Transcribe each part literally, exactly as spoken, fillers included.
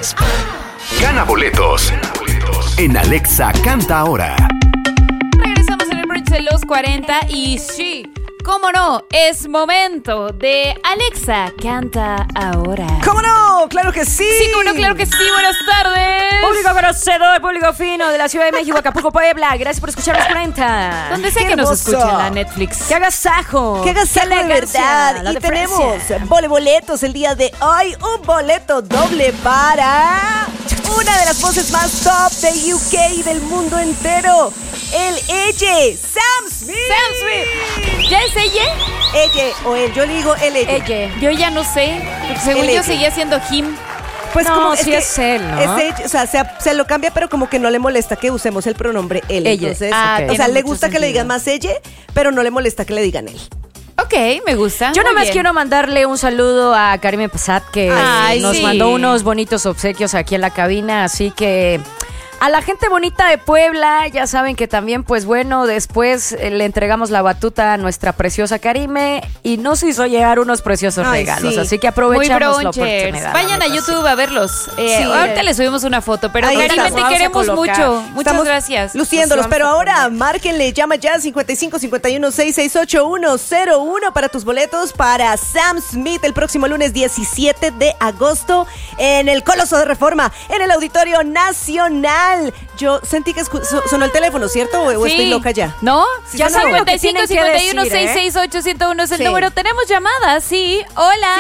Gana boletos en Alexa Canta Ahora. Regresamos en el brunch de los cuarenta y sí, cómo no, es momento de Alexa Canta Ahora. ¿Cómo no? ¡Claro que sí! Sí, cómo no, claro que sí, buenas tardes. Público conocedor, público fino de la Ciudad de México, Acapulco, Puebla. Gracias por escuchar los cuarenta. Donde sea Qué que nos hermoso. escuchen, la Netflix. ¡Qué agasajo! ¡Qué agasajo de verdad! La Y de tenemos Francia. vole boletos el día de hoy. Un boleto doble para una de las voces más top de U K y del mundo entero. El ella, Sam Smith. Sam Smith. ¿Ya es ella? Ella o él. Yo le digo el ella. Ella. Yo ya no sé, porque según El yo ella. seguía siendo him. Pues No, como sí que es él, ¿no? es ella, o sea, se, se lo cambia, pero como que no le molesta que usemos el pronombre él. Ella. Entonces, Ah, o tiene sea, le mucho gusta que le sentido. digan más ella, pero no le molesta que le digan él. Ok, me gusta. Yo muy nomás bien. quiero mandarle un saludo a Karime Passat, que Ay, nos sí. mandó unos bonitos obsequios aquí en la cabina, así que a la gente bonita de Puebla, ya saben que también, pues bueno, después eh, le entregamos la batuta a nuestra preciosa Karime y nos hizo llegar unos preciosos Ay, regalos, sí. así que Muy aprovechamos la bronchers. oportunidad. Vayan a YouTube a verlos. Eh, Sí. ahorita les subimos una foto, pero Ahí Karime, estamos. te Vamos a queremos colocar. mucho. Muchas Estamos gracias. luciéndolos, Nos pero vamos a ahora poner. márquenle, llama ya cincuenta y cinco cincuenta y uno sesenta y seis ochenta y uno cero uno para tus boletos para Sam Smith el próximo lunes diecisiete de agosto en el Coloso de Reforma, en el Auditorio Nacional. Yo sentí que escu- so- sonó el teléfono, ¿cierto? ¿O, o Sí. estoy loca ya? ¿No? Sí, Ya sonó. saben, Lo que cincuenta y cinco, tienen que cincuenta y uno, decir, sesenta y seis ochenta y uno es el Sí. número. Tenemos llamadas, sí. Hola.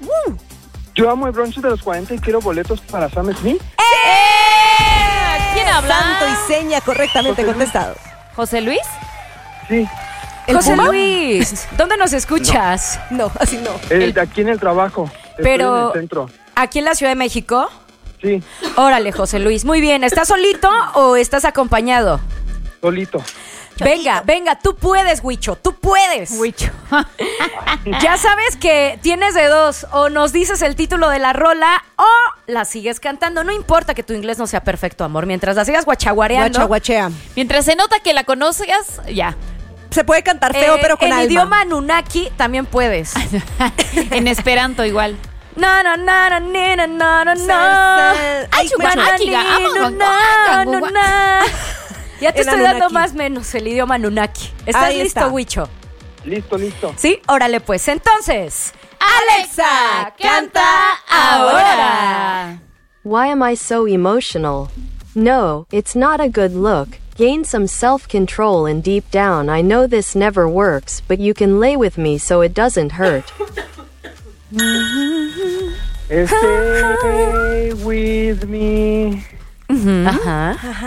Yo amo el brunch de los cuarenta y quiero boletos para Sam Smith. ¡Eh! ¿Quién habla? Santo y seña correctamente contestado. ¿José Luis? Sí, ¿El José Puma? Luis, ¿dónde nos escuchas? No, así no. el de aquí en el trabajo. Estoy Pero- en el centro. ¿Aquí en la Ciudad de México? Sí, Órale, José Luis. Muy bien. ¿Estás solito o estás acompañado? solito. Venga, venga, tú puedes, Huicho, tú puedes. Huicho. Ya sabes que tienes de dos, o nos dices el título de la rola o la sigues cantando. No importa que tu inglés no sea perfecto, amor, mientras la sigas guachaguareando. Guachaguachea. Mientras se nota que la conoces, ya. Se puede cantar feo, eh, pero con en alma. idioma Anunnaki también puedes. En esperanto igual. No, no, no, no, no, no, no, no, no. Ay, Ay, guacha- no, no, no, no, no. Ya te En estoy dando Anunnaki. más o menos el idioma Anunnaki. ¿Estás Ahí listo, está. Huicho? Listo, listo. Sí, órale pues. Entonces, Alexa, canta ahora. Why am I so emotional? No, it's not a good look. Gain some self-control and deep down I know this never works, but you can lay with me so it doesn't hurt. Stay with me. Ajá.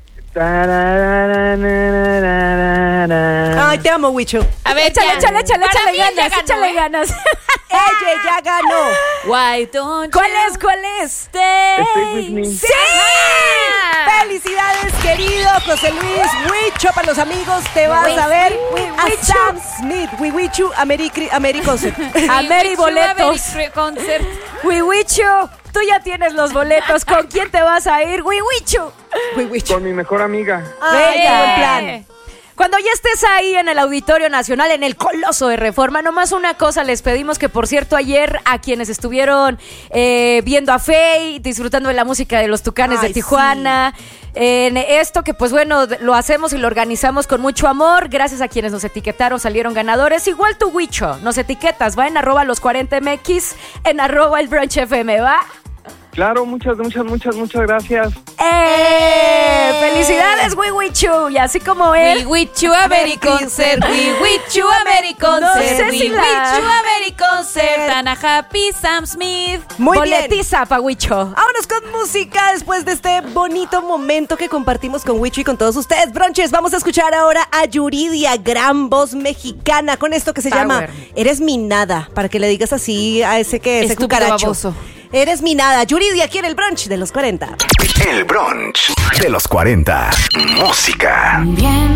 Tararararararara. Ay, te amo, Wicho. A ver, Échale, ya. échale, échale, Para échale mí ya ganas, ganó, échale ¿eh? ganas. Ella ya ganó. Why don't ¿Cuál you es? ¿Cuál es? stay? Stay with me. ¡Sí! ¡Felicidades, querido José Luis! Wicho, para los amigos, te vas a ver a Sam Smith. We Wichu, Ameri, Ameri Concert. A Mary Wichu Boletos. Mary Concert. Wiwicho, tú ya tienes los boletos. ¿Con quién te vas a ir, Wiwicho? We Wichu. Con mi mejor amiga. Ay, qué buen plan. Eh. Cuando ya estés ahí en el Auditorio Nacional, en el Coloso de Reforma, nomás una cosa les pedimos, que por cierto ayer a quienes estuvieron eh, viendo a Faye, disfrutando de la música de los Tucanes Ay, de Tijuana, en esto que pues bueno, lo hacemos y lo organizamos con mucho amor, gracias a quienes nos etiquetaron, salieron ganadores. Igual tu Huicho, nos etiquetas, va en arroba los cuarenta M X, en arroba el brunch F M, ¿va? Claro, muchas, muchas, muchas, muchas gracias. ¡Eh! ¡Felicidades, Wiwichu! Y así como él... We wish you a Mary Concert. We wish you a Mary Concert. No sé We si la- wish you a Mary Concert. And a happy Sam Smith. Muy bien. boletiza pa' Wicho. Vámonos con música después de este bonito momento que compartimos con Wicho y con todos ustedes. Bronches, vamos a escuchar ahora a Yuridia, gran voz mexicana, con esto que se Power. llama Eres mi nada, para que le digas así a ese que ese Estúpido cucaracho. baboso. Eres mi nada. Yuridia aquí en el brunch de los cuarenta. El brunch de los cuarenta. Música. Bien.